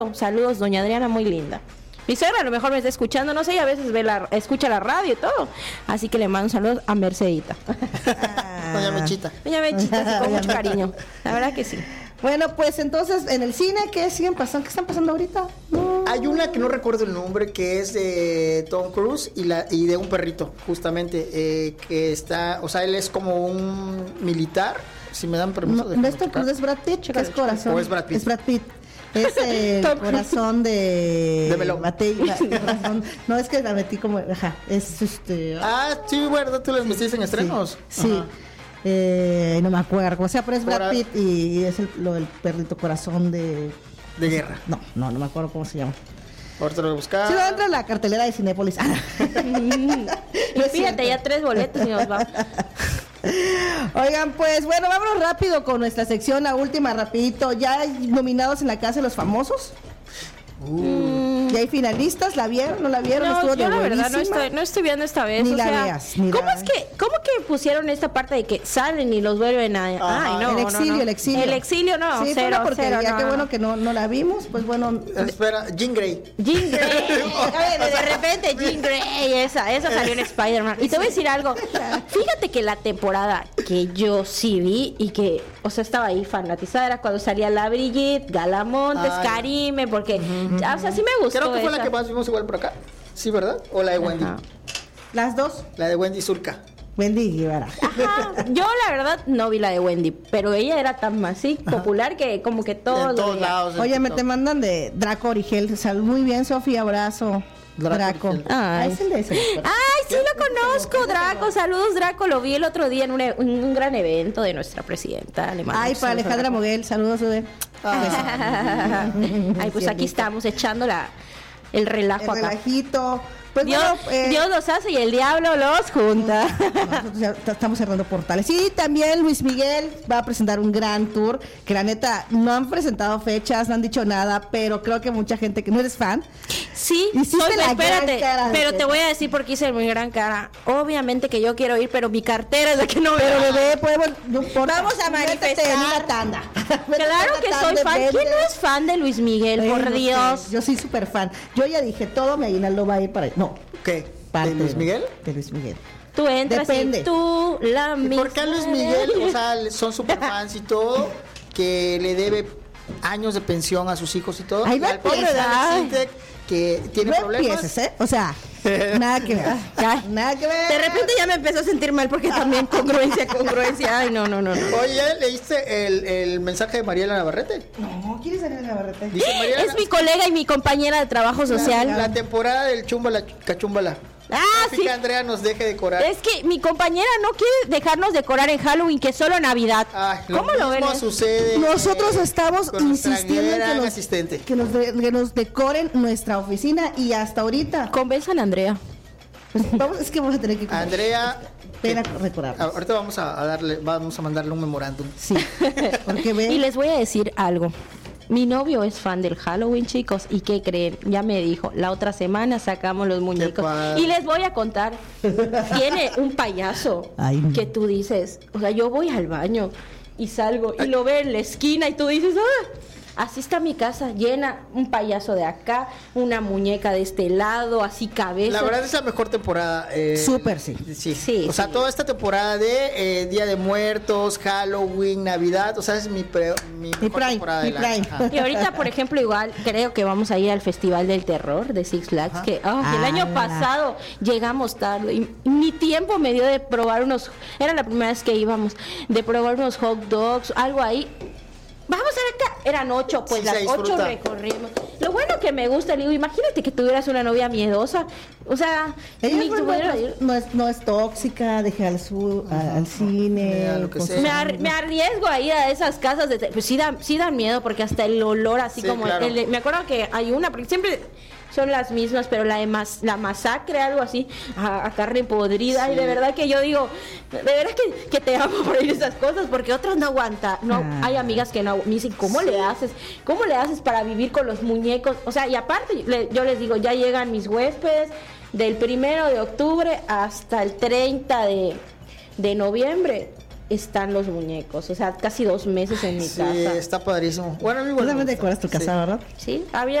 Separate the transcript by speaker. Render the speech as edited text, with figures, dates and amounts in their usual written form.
Speaker 1: Saludos, doña Adriana, muy linda. Mi suegra a lo mejor me está escuchando, no sé, y a veces escucha la radio y todo. Así que le mando saludos a Mercedita.
Speaker 2: Doña Mechita.
Speaker 1: Doña Mechita, sí, con mucho cariño. La verdad que sí.
Speaker 3: Bueno, pues entonces, en el cine, ¿qué están pasando ahorita? No.
Speaker 2: Hay una que no recuerdo el nombre, que es de Tom Cruise y de un perrito, justamente, que está, o sea, él es como un militar, si me dan permiso.
Speaker 3: No es Tom Cruise, es Brad Pitt, es Corazón.
Speaker 2: ¿O es Brad Pitt?
Speaker 3: Es Brad Pitt. Es el corazón de
Speaker 2: melón.
Speaker 3: No, es que la metí como, es
Speaker 2: sí, bueno, tú les metiste en estrenos.
Speaker 3: Sí. No me acuerdo, o sea, pero es Brad Pitt y es lo del perrito corazón de
Speaker 2: guerra.
Speaker 3: No me acuerdo cómo se llama.
Speaker 2: Ahorita lo voy a buscar.
Speaker 3: Sí, entra en la cartelera de Cinépolis.
Speaker 1: Y fíjate, ya 3 boletos y nos vamos.
Speaker 3: Oigan, pues bueno, vámonos rápido con nuestra sección, la última, rapidito. Ya hay nominados en la Casa de los Famosos. Ya hay finalistas, ¿la vieron? ¿No la vieron?
Speaker 1: No,
Speaker 3: Estuvo
Speaker 1: yo la verdad
Speaker 3: buenísima.
Speaker 1: no estoy viendo esta vez.
Speaker 3: Ni
Speaker 1: o
Speaker 3: la
Speaker 1: sea,
Speaker 3: veas,
Speaker 1: ¿cómo que pusieron esta parte de que salen y los vuelven a... Ay, no,
Speaker 3: el exilio.
Speaker 1: El exilio, no,
Speaker 3: sí,
Speaker 1: cero,
Speaker 3: ya qué bueno que no la vimos, pues bueno.
Speaker 2: Espera, Jean Grey.
Speaker 1: Jean Grey. A ver, de repente Jean Grey, esa salió en Spider-Man. Y te voy a decir algo. Fíjate que la temporada que yo sí vi y que, o sea, estaba ahí fanatizada era cuando salía la Brigitte, Galamontes, Karime, porque, o sea, sí me gustó.
Speaker 2: Creo que fue
Speaker 1: esa.
Speaker 2: la que más vimos igual por acá. Sí, ¿verdad? O la de Wendy.
Speaker 3: Las dos.
Speaker 2: La de Wendy Zulka.
Speaker 3: Wendy Guevara.
Speaker 1: Ajá. Yo la verdad no vi la de Wendy, pero ella era tan así popular que como que todos...
Speaker 2: En todos lados.
Speaker 3: Oye, te mandan de Draco Origel. Muy bien, Sofía, abrazo. Draco.
Speaker 1: Ay.
Speaker 3: Es el de ese.
Speaker 1: Ay, sí lo conozco, Draco. Saludos, Draco. Lo vi el otro día en un gran evento de nuestra presidenta alemana.
Speaker 3: Ay, para Alejandra Moguel, saludos, bebé.
Speaker 1: Ay, pues aquí estamos echando el relajo acá.
Speaker 3: Relajito. Pues
Speaker 1: Dios los hace y el diablo los junta.
Speaker 3: Nosotros ya estamos cerrando portales. Y también Luis Miguel va a presentar un gran tour, que la neta no han presentado fechas, no han dicho nada, pero creo que mucha gente que no eres fan.
Speaker 1: Sí, espérate, pero te voy a decir por qué hice muy gran cara. Obviamente que yo quiero ir, pero mi cartera es la que no veo.
Speaker 3: Pero bebé,
Speaker 1: vamos a manifestar
Speaker 3: en una tanda.
Speaker 1: Claro que soy fan. ¿Quién no es fan de Luis Miguel? Por Dios.
Speaker 3: Yo soy súper fan. Yo ya dije, todo mi aguinaldo va a ir para... No.
Speaker 2: ¿Qué? ¿De Luis Miguel?
Speaker 3: De Luis Miguel.
Speaker 1: Tú entras y tú la misma.
Speaker 2: ¿Por qué a Luis Miguel, o sea, son super fans y todo, que le debe años de pensión a sus hijos y todo?
Speaker 3: Ay,
Speaker 2: y al pobre de Alex Intec, que tiene problemas.
Speaker 3: Empieces, o sea, nada que ver. Nada que ver.
Speaker 1: De repente ya me empezó a sentir mal porque también congruencia. Ay, no.
Speaker 2: Oye, ¿leíste el mensaje de Mariela Navarrete?
Speaker 3: No, ¿quieres salir de Navarrete?
Speaker 2: Dice Mariela,
Speaker 1: es mi colega y mi compañera de trabajo social.
Speaker 2: La temporada del Chúmbala, Cachúmbala.
Speaker 1: Sí.
Speaker 2: Que Andrea nos deje decorar.
Speaker 1: Es que mi compañera no quiere dejarnos decorar en Halloween, que solo Navidad.
Speaker 2: ¿Cómo lo ven? Sucede.
Speaker 3: Nosotros estamos insistiendo
Speaker 2: en
Speaker 3: que nos decoren nuestra oficina y hasta ahorita.
Speaker 1: Convenzan a Andrea.
Speaker 3: Es que vamos a tener que
Speaker 2: Andrea,
Speaker 3: pena decorar.
Speaker 2: Ahorita vamos a mandarle un memorándum.
Speaker 3: Sí. Porque
Speaker 1: y les voy a decir algo. Mi novio es fan del Halloween, chicos, ¿y qué creen? Ya me dijo, la otra semana sacamos los muñecos. Y les voy a contar, tiene un payaso que tú dices, o sea, yo voy al baño y salgo y lo veo en la esquina y tú dices, así está mi casa, llena, un payaso de acá, una muñeca de este lado, así cabeza.
Speaker 2: La verdad es la mejor temporada.
Speaker 3: Súper, sí.
Speaker 2: O sea, toda esta temporada de Día de Muertos, Halloween, Navidad, o sea, es mi mejor temporada de la...
Speaker 1: Y ahorita, por ejemplo, igual creo que vamos a ir al Festival del Terror de Six Flags, que el año pasado llegamos tarde y ni tiempo me dio de probar era la primera vez que íbamos, de probar unos hot dogs, algo ahí. Vamos a ver acá. Eran 8, pues sí, las 8 recorrimos. Lo bueno que me gusta, le digo, imagínate que tuvieras una novia miedosa. O sea,
Speaker 3: no es tóxica, deje al cine.
Speaker 1: Me arriesgo a ir a esas casas pues sí dan miedo porque hasta el olor así como claro. Me acuerdo que hay una, porque siempre son las mismas, pero la masacre, algo así, a carne podrida, sí. Y de verdad que yo digo, de verdad que te amo por ir a esas cosas, porque otras no aguantan, hay amigas que no, me dicen, ¿cómo le haces para vivir con los muñecos? O sea, y aparte, yo les digo, ya llegan mis huéspedes, del 1 de octubre hasta el 30 de noviembre, están los muñecos. O sea, casi 2 meses en mi casa.
Speaker 2: Sí, está padrísimo. Bueno, a mí
Speaker 3: Tú también decoras tu casa, ¿verdad?
Speaker 1: Sí, había